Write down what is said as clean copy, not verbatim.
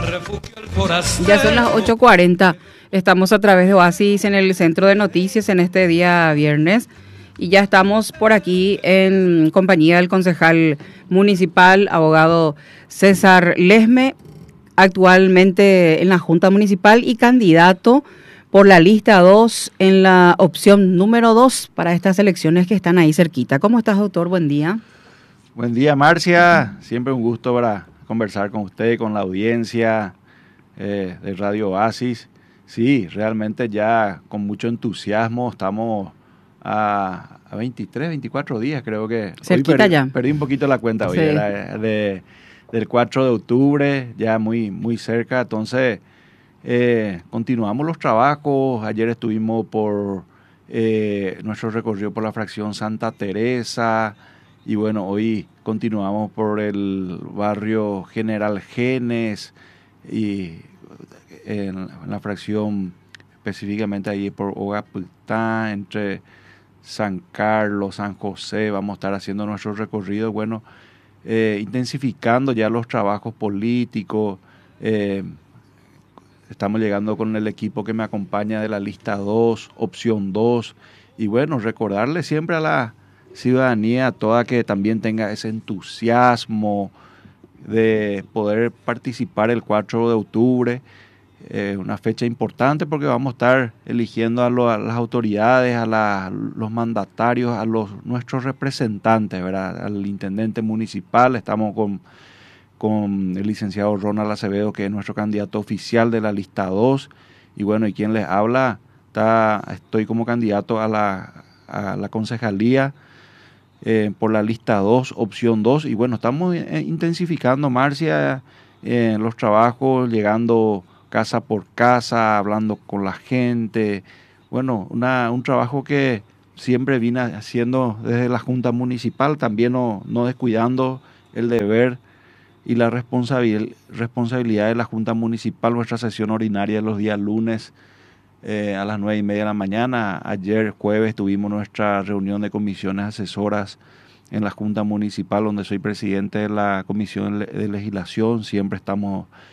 Ya son las 8:40. Estamos a través de Oasis en el Centro de Noticias en este día viernes. Y ya estamos por aquí en compañía del concejal municipal, abogado César Lesme, actualmente en la Junta Municipal y candidato por la lista 2 en la opción número 2 para estas elecciones que están ahí cerquita. ¿Cómo estás, doctor? Buen día. Buen día, Marcia. Siempre un gusto para conversar con usted, con la audiencia de Radio Oasis. Sí, realmente ya con mucho entusiasmo estamos a 23, 24 días, creo que. Cerquita hoy ya. Perdí un poquito la cuenta hoy, Sí. era del 4 de octubre, ya muy, muy cerca. Entonces, continuamos los trabajos. Ayer estuvimos por nuestro recorrido por la fracción Santa Teresa. Y bueno, hoy continuamos por el barrio General Genes y en la fracción específicamente ahí por Ogapultá, entre San Carlos, San José. Vamos a estar haciendo nuestro recorrido, bueno, intensificando ya los trabajos políticos. Estamos llegando con el equipo que me acompaña de la lista 2, opción 2. Y bueno, recordarle siempre a la ciudadanía toda que también tenga ese entusiasmo de poder participar el 4 de octubre, una fecha importante porque vamos a estar eligiendo a las autoridades, a los mandatarios, a nuestros representantes, ¿verdad? Al intendente municipal. Estamos con el licenciado Ronald Acevedo, que es nuestro candidato oficial de la lista 2, y bueno, y quien les habla, estoy como candidato a la concejalía por la lista 2, opción 2, y bueno, estamos intensificando, Marcia, los trabajos, llegando casa por casa, hablando con la gente. Bueno, un trabajo que siempre vine haciendo desde la Junta Municipal, también no descuidando el deber y la responsabilidad de la Junta Municipal. Nuestra sesión ordinaria los días lunes a las 9:30 de la mañana. Ayer jueves tuvimos nuestra reunión de comisiones asesoras en la Junta Municipal, donde soy presidente de la Comisión de Legislación. Siempre estamos